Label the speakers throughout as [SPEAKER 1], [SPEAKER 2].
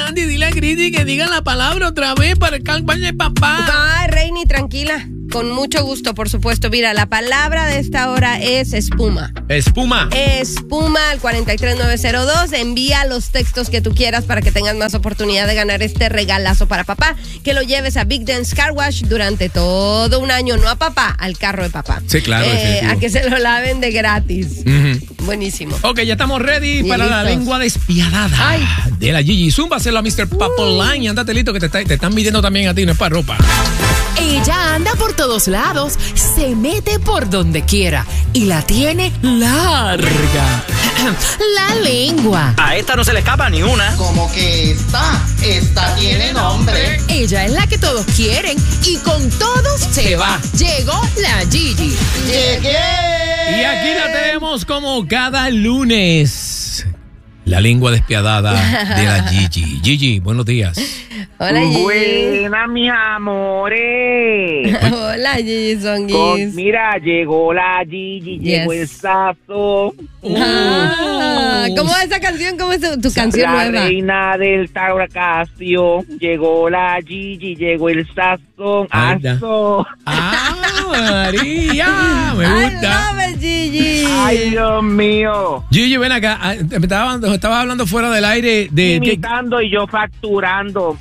[SPEAKER 1] Sandy, dile a Cristi que diga la palabra otra vez para el campaña de papá.
[SPEAKER 2] Ay, Reini, tranquila. Con mucho gusto, por supuesto. Mira, la palabra de esta hora es espuma.
[SPEAKER 1] Espuma.
[SPEAKER 2] Espuma al 43902. Envía los textos que tú quieras para que tengas más oportunidad de ganar este regalazo para papá. Que lo lleves a Big Dance Car Wash durante todo un año. No a papá, al carro de papá.
[SPEAKER 1] Sí, claro.
[SPEAKER 2] A que se lo laven de gratis. Buenísimo.
[SPEAKER 1] Ok, ya estamos ready para
[SPEAKER 2] listos.
[SPEAKER 1] la lengua despiadada.
[SPEAKER 2] Ay.
[SPEAKER 1] De la Gigi. Zúmbaselo a Mr. Papoline. Ándate listo que te están midiendo también a ti, no es para ropa.
[SPEAKER 3] Ella anda por todos lados, se mete por donde quiera y la tiene larga. La lengua.
[SPEAKER 4] A esta no se le escapa ni una.
[SPEAKER 5] Como que esta tiene nombre.
[SPEAKER 3] Ella es la que todos quieren y con todos se va. Llegó la Gigi.
[SPEAKER 5] ¡Llegué!
[SPEAKER 1] Y aquí la tenemos como cada lunes. La lengua despiadada de la Gigi. Gigi, buenos días.
[SPEAKER 2] Hola, Gigi.
[SPEAKER 6] Buenas, mis amores.
[SPEAKER 2] Hola, Gigi Songuis.
[SPEAKER 6] Mira, llegó la Gigi, llegó el sazón.
[SPEAKER 2] ¿Cómo va esa canción? ¿Cómo es tu canción
[SPEAKER 6] La
[SPEAKER 2] nueva?
[SPEAKER 6] reina del Tauracasio. Llegó la Gigi, llegó el sazón. ¡Aso!
[SPEAKER 1] ¡Ah, María! Me gusta.
[SPEAKER 2] I love it, Gigi.
[SPEAKER 6] ¡Ay, Dios mío!
[SPEAKER 1] Gigi, ven acá. Estabas hablando fuera del aire de...
[SPEAKER 6] Imitando y yo facturando.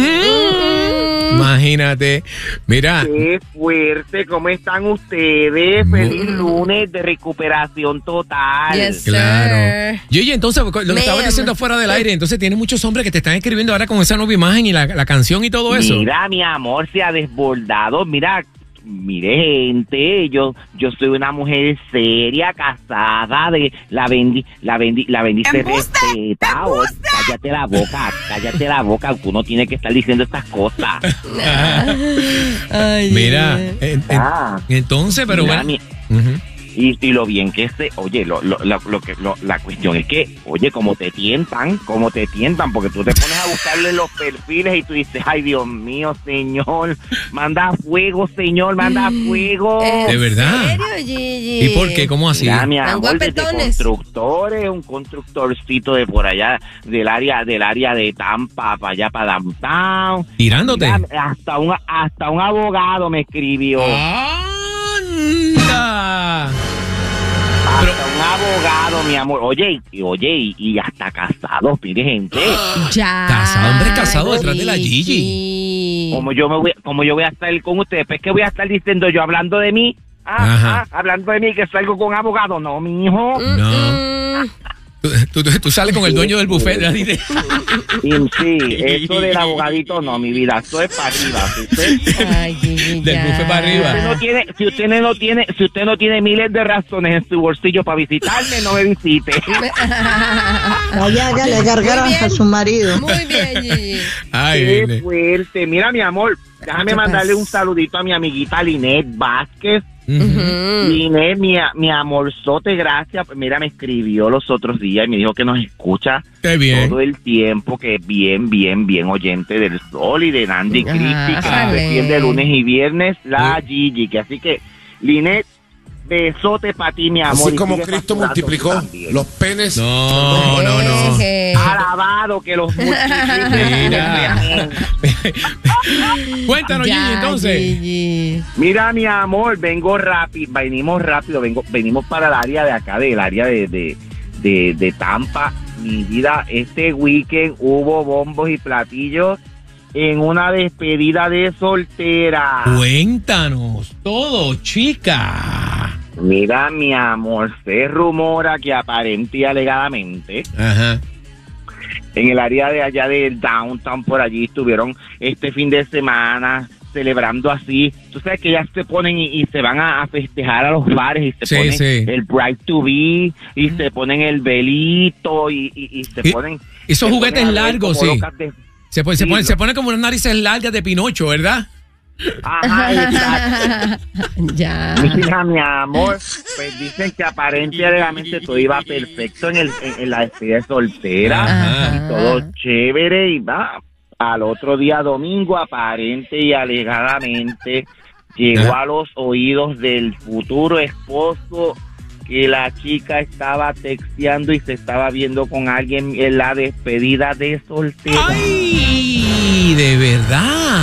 [SPEAKER 1] Imagínate. Mira.
[SPEAKER 6] ¡Qué fuerte! ¿Cómo están ustedes? Feliz lunes de recuperación total.
[SPEAKER 2] Yes, sir.
[SPEAKER 1] Claro. Gigi, entonces, lo que estabas diciendo fuera del aire, entonces tiene muchos hombres que te están escribiendo ahora con esa nueva imagen y la canción y todo eso.
[SPEAKER 6] Mira, mi amor, se ha desbordado. Mire, gente, yo soy una mujer seria, casada, la bendice respeta. Cállate la boca, tú no tienes que estar diciendo estas cosas.
[SPEAKER 2] Ay,
[SPEAKER 1] Mira, entonces, pero
[SPEAKER 6] mira,
[SPEAKER 1] bueno.
[SPEAKER 6] Y lo bien que oye, la cuestión es que, oye, como te tientan, porque tú te pones a buscarle los perfiles y tú dices, ay, Dios mío, señor, manda fuego, señor, manda fuego.
[SPEAKER 1] ¿De verdad?
[SPEAKER 2] ¿En serio, Gigi?
[SPEAKER 1] ¿Y por qué? ¿Cómo así?
[SPEAKER 6] Mira, mi
[SPEAKER 2] ¿Tan
[SPEAKER 6] amor, desde
[SPEAKER 2] guapetones?
[SPEAKER 6] constructores, un constructorcito de por allá, del área de Tampa, para allá, para Downtown.
[SPEAKER 1] ¿Tirándote?
[SPEAKER 6] Mira, hasta un abogado me escribió.
[SPEAKER 1] ¡Anda!
[SPEAKER 6] Hasta un abogado, mi amor. Oye, y hasta casados, mire, gente.
[SPEAKER 2] Ya.
[SPEAKER 1] Casado, hombre casado detrás de la Gigi.
[SPEAKER 6] Como yo voy a estar con ustedes, pues que voy a estar diciendo yo hablando de mí. Hablando de mí que salgo con abogado. No, mi hijo.
[SPEAKER 1] No. Tú sales con el dueño del buffet.
[SPEAKER 6] Sí, eso del abogadito no, mi vida. Esto es para arriba.
[SPEAKER 2] Ay, Gigi,
[SPEAKER 1] Del buffet para arriba.
[SPEAKER 6] Si usted no tiene miles de razones en su bolsillo para visitarme, no me visite.
[SPEAKER 7] Allá que le cargaron a su marido.
[SPEAKER 2] Muy bien, Gigi.
[SPEAKER 1] Ay,
[SPEAKER 6] Qué fuerte. Mira, mi amor, déjame mandarle un saludito a mi amiguita Linet Vázquez. Linet, mi amorzote, gracias. Mira, me escribió los otros días y me dijo que nos escucha
[SPEAKER 1] Qué bien.
[SPEAKER 6] todo el tiempo, que es bien oyente del Sol y de Nandy Cristi, que nos defiende lunes y viernes, la Gigi, que así que, Linet, besote para ti, mi amor.
[SPEAKER 8] Así como Cristo multiplicó los penes.
[SPEAKER 1] No.
[SPEAKER 6] Alabado que los multiplique.
[SPEAKER 1] Mira. Cuéntanos, Gigi, entonces.
[SPEAKER 2] Gigi.
[SPEAKER 6] Mira, mi amor, venimos rápido, venimos para el área de acá, del área de Tampa. Mi vida, este weekend hubo bombos y platillos en una despedida de soltera.
[SPEAKER 1] Cuéntanos todo, chica.
[SPEAKER 6] Mira, mi amor, se rumora que aparente y alegadamente en el área de allá del downtown, por allí estuvieron este fin de semana celebrando así. Tú sabes que ya se ponen y se van a festejar a los bares y se ponen el Bride to Be y se ponen el velito y se ponen...
[SPEAKER 1] Esos juguetes largos, sí. Se pone como unas narices largas de Pinocho, ¿verdad?
[SPEAKER 6] Ajá, exacto.
[SPEAKER 2] Ya.
[SPEAKER 6] Mira, mi amor, pues dicen que aparentemente todo iba perfecto en la despedida de soltera. Y todo chévere y va. Al otro día domingo, aparente y alegadamente, llegó a los oídos del futuro esposo que la chica estaba texteando y se estaba viendo con alguien en la despedida de soltera.
[SPEAKER 1] ¡Ay! De verdad.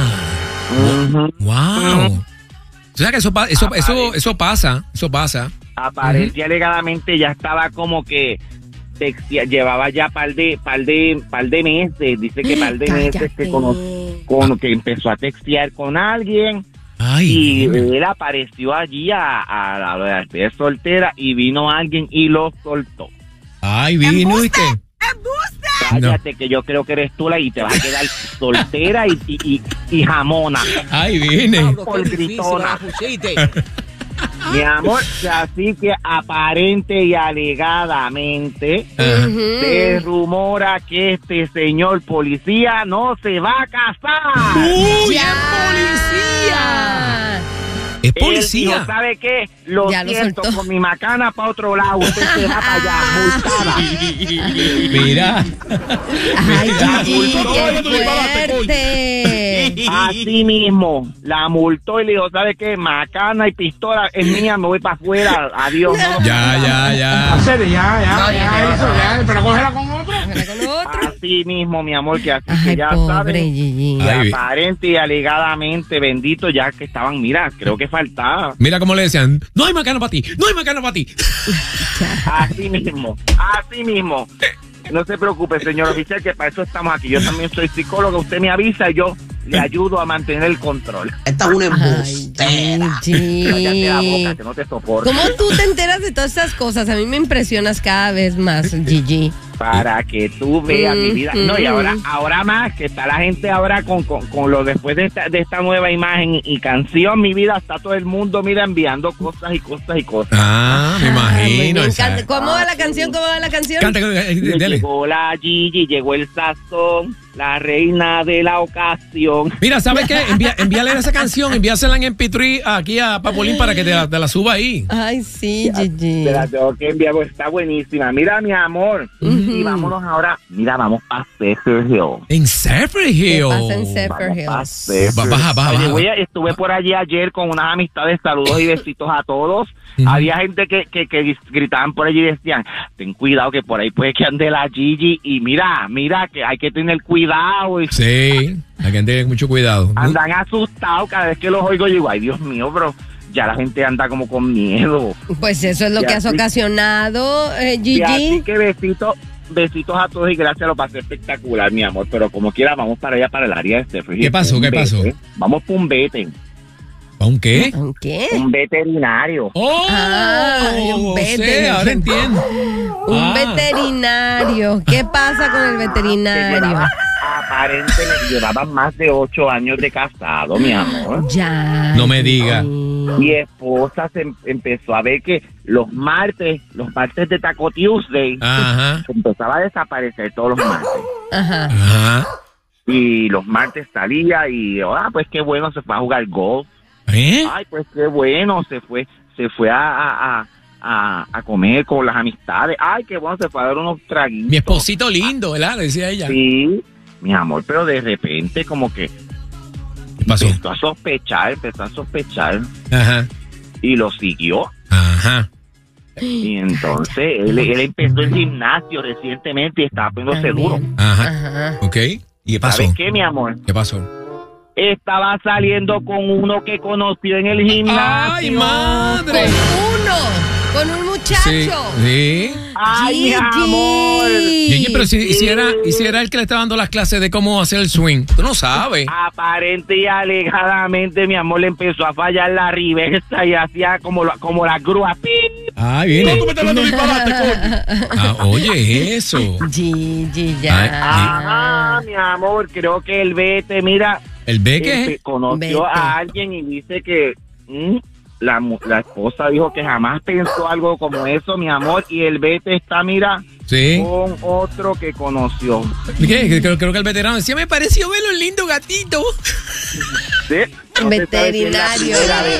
[SPEAKER 1] Wow. O sea que eso pasa.
[SPEAKER 6] Aparente y alegadamente ya estaba como que llevaba ya par de meses. Dice que par de meses que empezó a textear con alguien.
[SPEAKER 1] Ay,
[SPEAKER 6] y él apareció allí a la despedida soltera y vino alguien y lo soltó.
[SPEAKER 1] Ay, vino y qué.
[SPEAKER 6] Cállate, que yo creo que eres tú y te vas a quedar soltera y jamona.
[SPEAKER 1] Ay, viene.
[SPEAKER 6] Por gritona. Mi amor, así que aparente y alegadamente se rumora que este señor policía no se va a casar.
[SPEAKER 1] ¡Uy, es policía! Es policía.
[SPEAKER 6] Él dijo, ¿sabe qué? Lo siento, con mi macana para otro lado, usted se va para allá, multada.
[SPEAKER 1] Mira.
[SPEAKER 2] Ay, Gigi, qué fuerte.
[SPEAKER 6] Así mismo, la multó y le dijo, ¿sabe qué? Macana y pistola es mía, me voy para afuera, adiós.
[SPEAKER 1] Ya.
[SPEAKER 8] Pero cógela con otro.
[SPEAKER 6] Así mismo, mi amor, que así
[SPEAKER 2] Ay,
[SPEAKER 6] que ya
[SPEAKER 2] pobre
[SPEAKER 6] sabes.
[SPEAKER 2] Gigi.
[SPEAKER 6] Y aparente y alegadamente, bendito, ya que estaban, mira, creo que faltaba.
[SPEAKER 1] Mira cómo le decían, no hay macana para ti, no hay macana para ti.
[SPEAKER 6] Así mismo. No se preocupe, señor oficial, que para eso estamos aquí. Yo también soy psicólogo, usted me avisa y yo le ayudo a mantener el control.
[SPEAKER 5] Esta es una embustera.
[SPEAKER 6] Cállate la boca, que no te soporto.
[SPEAKER 2] ¿Cómo tú te enteras de todas estas cosas? A mí me impresionas cada vez más, Gigi.
[SPEAKER 6] Para que tú veas mi vida. No, y ahora más, que está la gente ahora con lo después de esta nueva imagen y canción, mi vida, está todo el mundo, mira, enviando cosas y cosas y cosas.
[SPEAKER 1] Ah, me imagino.
[SPEAKER 2] ¿Cómo va la canción?
[SPEAKER 1] Canta, dele.
[SPEAKER 6] Llegó la Gigi, llegó el sazón, la reina de la ocasión.
[SPEAKER 1] Mira, ¿sabes qué? Envíale esa canción, envíasela en MP3 aquí a Papolín para que te la suba ahí.
[SPEAKER 2] Ay, sí, Gigi.
[SPEAKER 6] Te la tengo que enviar, está buenísima. Mira, mi amor. Y vámonos ahora. Mira, vamos a Cypress Hill.
[SPEAKER 1] ¿En Cypress Hill?
[SPEAKER 2] ¿Qué pasa en Cypress Hill?
[SPEAKER 1] Baja.
[SPEAKER 6] Estuve por allí ayer con unas amistades, saludos y besitos a todos. Había gente que gritaban por allí y decían, ten cuidado que por ahí puede que ande la Gigi. Y mira, que hay que tener cuidado.
[SPEAKER 1] Sí, hay que tener mucho cuidado.
[SPEAKER 6] Andan asustados cada vez que los oigo. Yo digo, ay, Dios mío, bro. Ya la gente anda como con miedo.
[SPEAKER 2] Pues eso es lo que has ocasionado, Gigi.
[SPEAKER 6] Y así que besitos a todos y gracias, lo pasé espectacular, mi amor. Pero como quiera, vamos para allá, para el área de Cypress Hill.
[SPEAKER 1] ¿Qué pasó?
[SPEAKER 6] Vamos por un vete.
[SPEAKER 1] ¿Para un qué?
[SPEAKER 2] ¿Un qué?
[SPEAKER 6] Un veterinario.
[SPEAKER 1] ¡Oh!
[SPEAKER 2] Un
[SPEAKER 1] sí, ahora entiendo.
[SPEAKER 2] Un veterinario. ¿Qué pasa con el veterinario?
[SPEAKER 6] Aparentemente llevaban más de 8 años de casado, mi amor.
[SPEAKER 2] Ya.
[SPEAKER 1] No me diga.
[SPEAKER 6] Mi esposa se empezó a ver que los martes de Taco Tuesday, se empezaba a desaparecer todos los martes.
[SPEAKER 2] Ajá.
[SPEAKER 6] Y los martes salía y, pues qué bueno, se fue a jugar golf. Ay, pues qué bueno, se fue a comer con las amistades. Ay, qué bueno, se fue a dar unos traguitos.
[SPEAKER 1] Mi esposito lindo, ¿verdad? Decía ella.
[SPEAKER 6] Sí, mi amor, pero de repente como que
[SPEAKER 1] ¿qué pasó?
[SPEAKER 6] empezó a sospechar.
[SPEAKER 1] Ajá.
[SPEAKER 6] Y lo siguió.
[SPEAKER 1] Ajá.
[SPEAKER 6] Y entonces él empezó el gimnasio recientemente y estaba poniéndose duro.
[SPEAKER 1] Ajá. Ok. ¿Y qué pasó?
[SPEAKER 6] ¿Sabes qué, mi amor?
[SPEAKER 1] ¿Qué pasó?
[SPEAKER 6] Estaba saliendo con uno que conoció en el gimnasio.
[SPEAKER 1] ¡Ay, madre!
[SPEAKER 2] Con un muchacho.
[SPEAKER 1] Sí.
[SPEAKER 6] ¡Ay, mi amor!
[SPEAKER 1] Gigi, pero si era el que le estaba dando las clases de cómo hacer el swing. Tú no sabes.
[SPEAKER 6] Aparente y alegadamente, mi amor, le empezó a fallar la reversa y hacía como la grúa.
[SPEAKER 1] Ay, viene.
[SPEAKER 8] ¿Cómo tú me estás dando disparate, coño?
[SPEAKER 1] Oye, eso.
[SPEAKER 2] Gigi, ya.
[SPEAKER 6] Ajá, mi amor, creo que el Vete, mira.
[SPEAKER 1] ¿El Beque?
[SPEAKER 6] Conoció a alguien y dice que la esposa dijo que jamás pensó algo como eso, mi amor, y el Vete está, mira,
[SPEAKER 1] sí,
[SPEAKER 6] con otro que conoció.
[SPEAKER 1] ¿Qué? Creo que el veterano decía, me pareció verlo un lindo gatito.
[SPEAKER 6] ¿Sí?
[SPEAKER 2] Veterinario.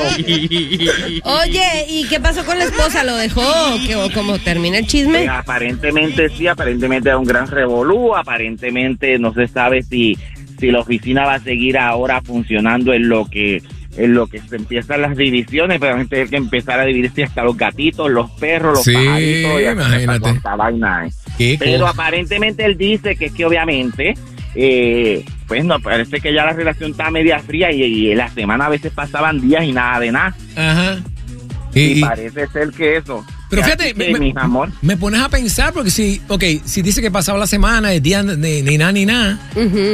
[SPEAKER 2] Oye, ¿y qué pasó con la esposa? ¿Lo dejó? ¿Cómo termina el chisme?
[SPEAKER 6] Pues aparentemente sí, aparentemente es un gran revolú, aparentemente no se sabe si la oficina va a seguir ahora funcionando en lo que en lo que se empiezan las divisiones, pero hay que empezar a dividirse hasta los gatitos, los perros, los pajaritos, y
[SPEAKER 1] imagínate.
[SPEAKER 6] esta vaina. Pero aparentemente él dice que es que obviamente, pues no, parece que ya la relación está media fría y en la semana a veces pasaban días y nada de nada.
[SPEAKER 1] Ajá.
[SPEAKER 6] Y parece ser que eso.
[SPEAKER 1] Pero fíjate,
[SPEAKER 6] mi amor,
[SPEAKER 1] me pones a pensar porque si dice que pasaba la semana, el día ni nada.